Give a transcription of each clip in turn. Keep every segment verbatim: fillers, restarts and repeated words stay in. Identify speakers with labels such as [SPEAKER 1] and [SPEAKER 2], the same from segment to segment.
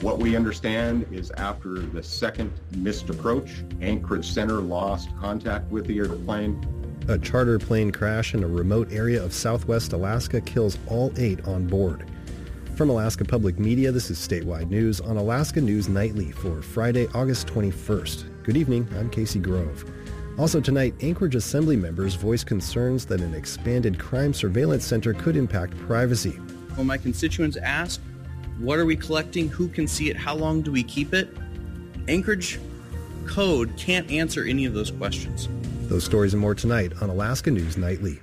[SPEAKER 1] What we understand is after the second missed approach, Anchorage Center lost contact with the airplane.
[SPEAKER 2] A charter plane crash in a remote area of southwest Alaska kills all eight on board. From Alaska Public Media, this is Statewide News on Alaska News Nightly for Friday, August twenty-first. Good evening, I'm Casey Grove. Also tonight, Anchorage Assembly members voice concerns that an expanded crime surveillance center could impact privacy.
[SPEAKER 3] When my constituents ask, what are we collecting, who can see it, how long do we keep it, Anchorage Code can't answer any of those questions.
[SPEAKER 2] Those stories and more tonight on Alaska News Nightly.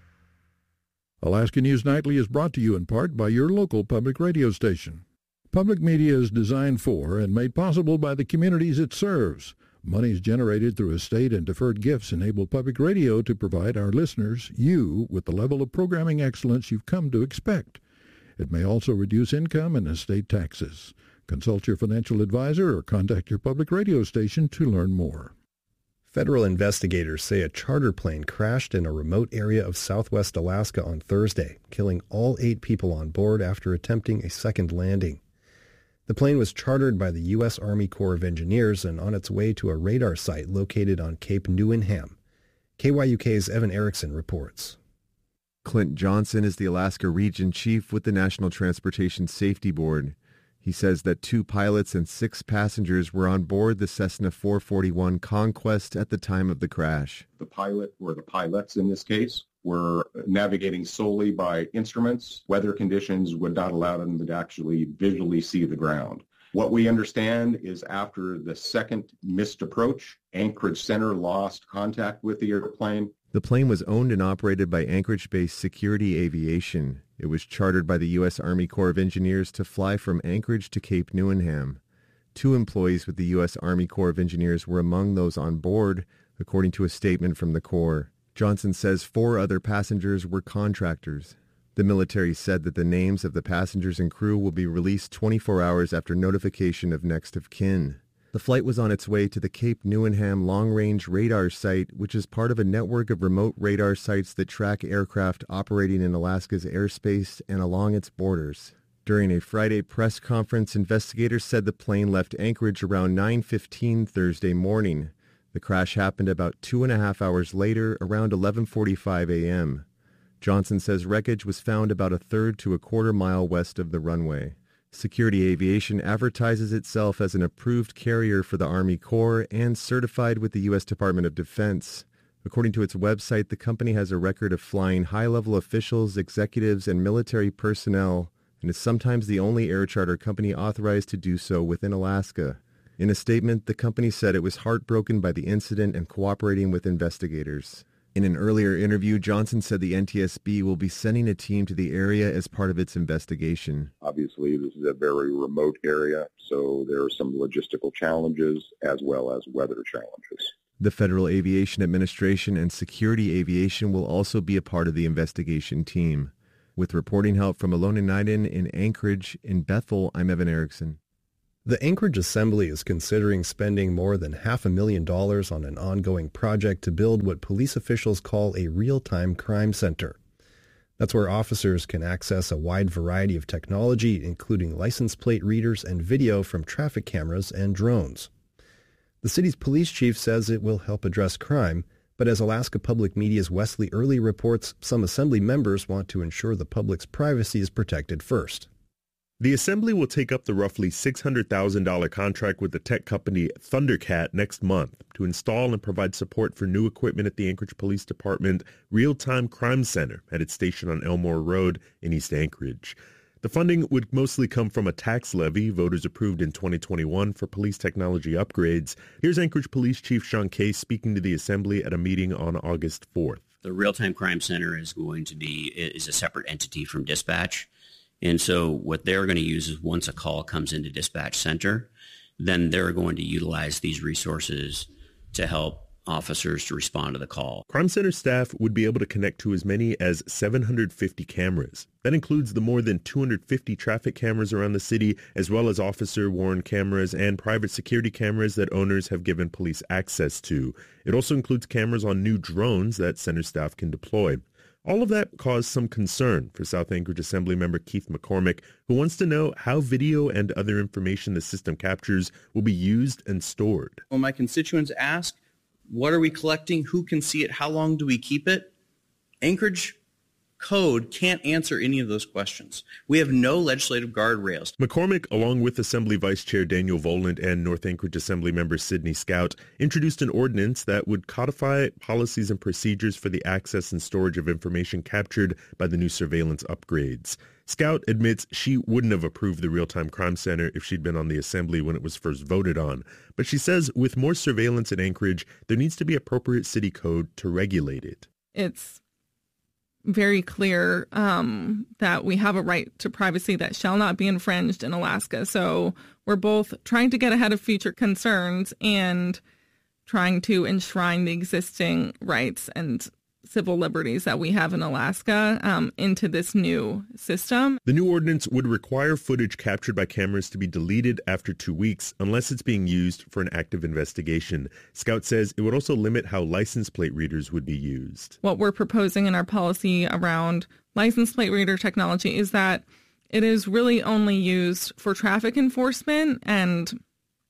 [SPEAKER 4] Alaska News Nightly is brought to you in part by your local public radio station. Public media is designed for and made possible by the communities it serves. Monies generated through estate and deferred gifts enable public radio to provide our listeners, you, with the level of programming excellence you've come to expect. It may also reduce income and estate taxes. Consult your financial advisor or contact your public radio station to learn more.
[SPEAKER 2] Federal investigators say a charter plane crashed in a remote area of southwest Alaska on Thursday, killing all eight people on board after attempting a second landing. The plane was chartered by the U S Army Corps of Engineers and on its way to a radar site located on Cape Newenham. K Y U K's Evan Erickson reports.
[SPEAKER 5] Clint Johnson is the Alaska Region Chief with the National Transportation Safety Board. He says that two pilots and six passengers were on board the Cessna four forty-one Conquest at the time of the crash.
[SPEAKER 1] The pilot, or the pilots in this case, were navigating solely by instruments. Weather conditions would not allow them to actually visually see the ground. What we understand is after the second missed approach, Anchorage Center lost contact with the airplane.
[SPEAKER 5] The plane was owned and operated by Anchorage-based Security Aviation. It was chartered by the U S Army Corps of Engineers to fly from Anchorage to Cape Newenham. Two employees with the U S Army Corps of Engineers were among those on board, according to a statement from the Corps. Johnson says four other passengers were contractors. The military said that the names of the passengers and crew will be released twenty-four hours after notification of next of kin. The flight was on its way to the Cape Newenham Long-Range Radar Site, which is part of a network of remote radar sites that track aircraft operating in Alaska's airspace and along its borders. During a Friday press conference, investigators said the plane left Anchorage around nine fifteen Thursday morning. The crash happened about two and a half hours later, around eleven forty-five a.m. Johnson says wreckage was found about a third to a quarter mile west of the runway. Security Aviation advertises itself as an approved carrier for the Army Corps and certified with the U S Department of Defense. According to its website, the company has a record of flying high-level officials, executives, and military personnel, and is sometimes the only air charter company authorized to do so within Alaska. In a statement, the company said it was heartbroken by the incident and cooperating with investigators. In an earlier interview, Johnson said the N T S B will be sending a team to the area as part of its investigation.
[SPEAKER 1] Obviously, this is a very remote area, so there are some logistical challenges as well as weather challenges.
[SPEAKER 5] The Federal Aviation Administration and Security Aviation will also be a part of the investigation team. With reporting help from Alona Naiden in Anchorage, in Bethel, I'm Evan Erickson.
[SPEAKER 2] The Anchorage Assembly is considering spending more than half a million dollars on an ongoing project to build what police officials call a real-time crime center. That's where officers can access a wide variety of technology, including license plate readers and video from traffic cameras and drones. The city's police chief says it will help address crime, but as Alaska Public Media's Wesley Early reports, some Assembly members want to ensure the public's privacy is protected first.
[SPEAKER 6] The Assembly will take up the roughly six hundred thousand dollars contract with the tech company Thundercat next month to install and provide support for new equipment at the Anchorage Police Department Real-Time Crime Center at its station on Elmore Road in East Anchorage. The funding would mostly come from a tax levy voters approved in twenty twenty-one for police technology upgrades. Here's Anchorage Police Chief Sean Case speaking to the Assembly at a meeting on August fourth.
[SPEAKER 7] The Real-Time Crime Center is going to be is a separate entity from dispatch. And so what they're going to use is once a call comes into dispatch center, then they're going to utilize these resources to help officers to respond to the call.
[SPEAKER 6] Crime Center staff would be able to connect to as many as seven hundred fifty cameras. That includes the more than two hundred fifty traffic cameras around the city, as well as officer-worn cameras and private security cameras that owners have given police access to. It also includes cameras on new drones that center staff can deploy. All of that caused some concern for South Anchorage Assemblymember Keith McCormick, who wants to know how video and other information the system captures will be used and stored.
[SPEAKER 3] When my constituents ask, what are we collecting? Who can see it? How long do we keep it? Anchorage code can't answer any of those questions. We have no legislative guardrails.
[SPEAKER 6] McCormick, along with Assembly Vice Chair Daniel Voland and North Anchorage Assembly member Sidney Scout, introduced an ordinance that would codify policies and procedures for the access and storage of information captured by the new surveillance upgrades. Scout admits she wouldn't have approved the Real-Time Crime Center if she'd been on the Assembly when it was first voted on. But she says with more surveillance in Anchorage, there needs to be appropriate city code to regulate it.
[SPEAKER 8] It's very clear um, that we have a right to privacy that shall not be infringed in Alaska. So we're both trying to get ahead of future concerns and trying to enshrine the existing rights and civil liberties that we have in Alaska um, into this new system.
[SPEAKER 6] The new ordinance would require footage captured by cameras to be deleted after two weeks unless it's being used for an active investigation. Scout says it would also limit how license plate readers would be used.
[SPEAKER 8] What we're proposing in our policy around license plate reader technology is that it is really only used for traffic enforcement and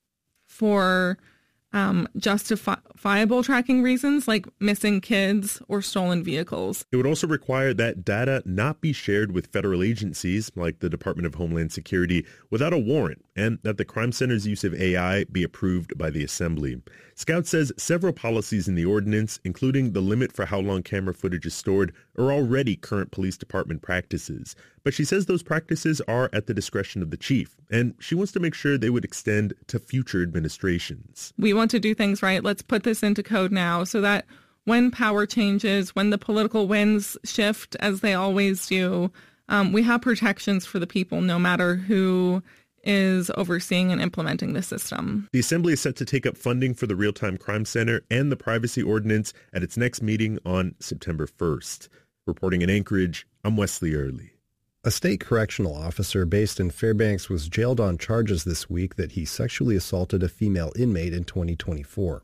[SPEAKER 8] for Um, justifiable tracking reasons like missing kids or stolen vehicles.
[SPEAKER 6] It would also require that data not be shared with federal agencies like the Department of Homeland Security without a warrant, and that the Crime Center's use of A I be approved by the Assembly. Scout says several policies in the ordinance, including the limit for how long camera footage is stored, are already current police department practices. But she says those practices are at the discretion of the chief, and she wants to make sure they would extend to future administrations.
[SPEAKER 8] We want to do things right. Let's put this into code now so that when power changes, when the political winds shift, as they always do, um, we have protections for the people, no matter who is overseeing and implementing the system.
[SPEAKER 6] The Assembly is set to take up funding for the Real-Time Crime Center and the Privacy Ordinance at its next meeting on September first. Reporting in Anchorage, I'm Wesley Early.
[SPEAKER 2] A state correctional officer based in Fairbanks was jailed on charges this week that he sexually assaulted a female inmate in twenty twenty-four.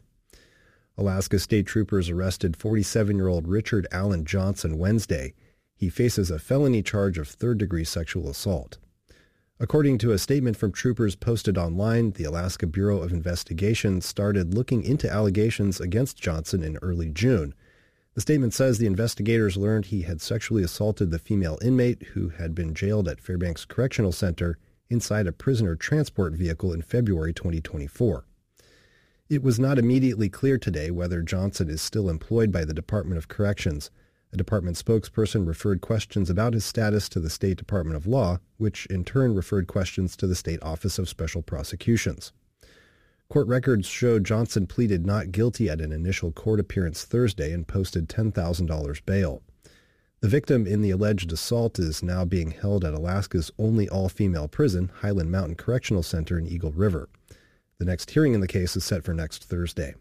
[SPEAKER 2] Alaska State Troopers arrested forty-seven-year-old Richard Allen Johnson Wednesday. He faces a felony charge of third-degree sexual assault. According to a statement from troopers posted online, the Alaska Bureau of Investigation started looking into allegations against Johnson in early June. The statement says the investigators learned he had sexually assaulted the female inmate who had been jailed at Fairbanks Correctional Center inside a prisoner transport vehicle in February twenty twenty-four. It was not immediately clear today whether Johnson is still employed by the Department of Corrections. A department spokesperson referred questions about his status to the State Department of Law, which in turn referred questions to the State Office of Special Prosecutions. Court records show Johnson pleaded not guilty at an initial court appearance Thursday and posted ten thousand dollars bail. The victim in the alleged assault is now being held at Alaska's only all-female prison, Highland Mountain Correctional Center in Eagle River. The next hearing in the case is set for next Thursday.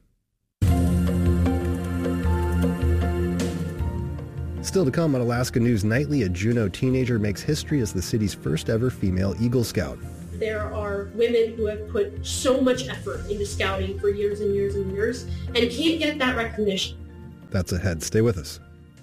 [SPEAKER 2] Still to come on Alaska News Nightly, a Juneau teenager makes history as the city's first ever female Eagle Scout.
[SPEAKER 9] There are women who have put so much effort into scouting for years and years and years and can't get that recognition.
[SPEAKER 2] That's ahead. Stay with us.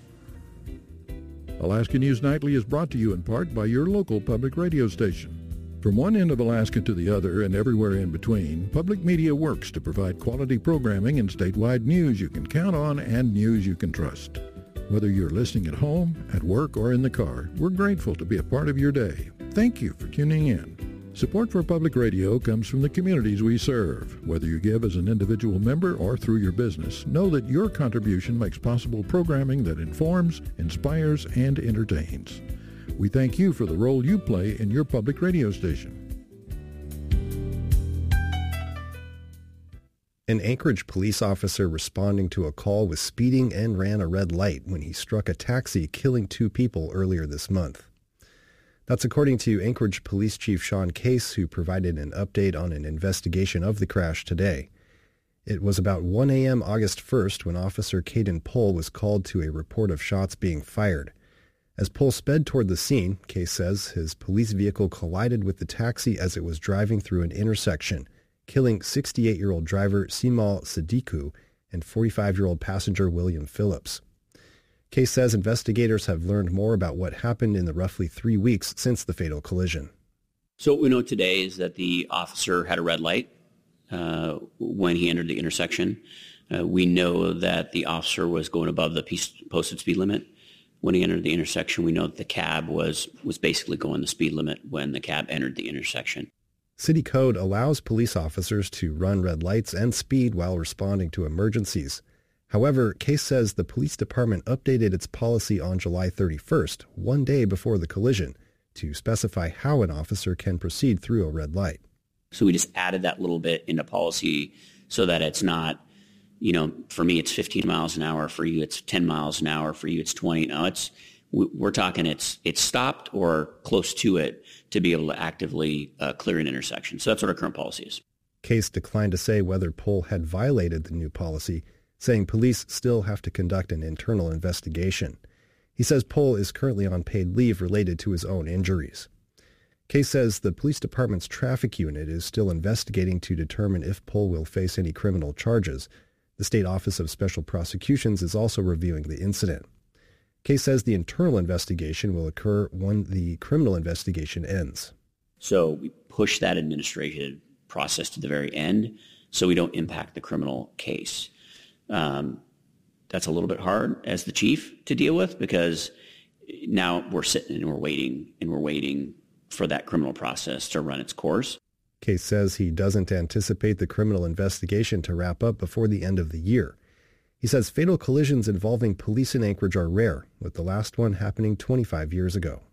[SPEAKER 4] Alaska News Nightly is brought to you in part by your local public radio station. From one end of Alaska to the other and everywhere in between, public media works to provide quality programming and statewide news you can count on and news you can trust. Whether you're listening at home, at work, or in the car, we're grateful to be a part of your day. Thank you for tuning in. Support for public radio comes from the communities we serve. Whether you give as an individual member or through your business, know that your contribution makes possible programming that informs, inspires, and entertains. We thank you for the role you play in your public radio station.
[SPEAKER 2] An Anchorage police officer responding to a call was speeding and ran a red light when he struck a taxi, killing two people earlier this month. That's according to Anchorage Police Chief Sean Case, who provided an update on an investigation of the crash today. It was about one a.m. August first when Officer Caden Pohl was called to a report of shots being fired. As Pohl sped toward the scene, Case says his police vehicle collided with the taxi as it was driving through an intersection, killing sixty-eight-year-old driver Simal Sadiku and forty-five-year-old passenger William Phillips. Case says investigators have learned more about what happened in the roughly three weeks since the fatal collision.
[SPEAKER 7] So what we know today is that the officer had a red light uh, when he entered the intersection. Uh, we know that the officer was going above the posted speed limit when he entered the intersection. We know that the cab was, was basically going the speed limit when the cab entered the intersection.
[SPEAKER 2] City code allows police officers to run red lights and speed while responding to emergencies. However, Case says the police department updated its policy on July thirty-first, one day before the collision, to specify how an officer can proceed through a red light.
[SPEAKER 7] So we just added that little bit into policy so that it's not, you know, for me it's fifteen miles an hour, for you it's ten miles an hour, for you it's twenty. No, it's we're talking it's it's stopped or close to it to be able to actively uh, clear an intersection. So that's what our current policy is.
[SPEAKER 2] Case declined to say whether Pohl had violated the new policy, saying police still have to conduct an internal investigation. He says Pohl is currently on paid leave related to his own injuries. Case says the police department's traffic unit is still investigating to determine if Pohl will face any criminal charges. The State Office of Special Prosecutions is also reviewing the incident. Case says the internal investigation will occur when the criminal investigation ends.
[SPEAKER 7] So we push that administrative process to the very end so we don't impact the criminal case. Um, that's a little bit hard as the chief to deal with because now we're sitting and we're waiting and we're waiting for that criminal process to run its course.
[SPEAKER 2] Case says he doesn't anticipate the criminal investigation to wrap up before the end of the year. He says fatal collisions involving police in Anchorage are rare, with the last one happening twenty-five years ago.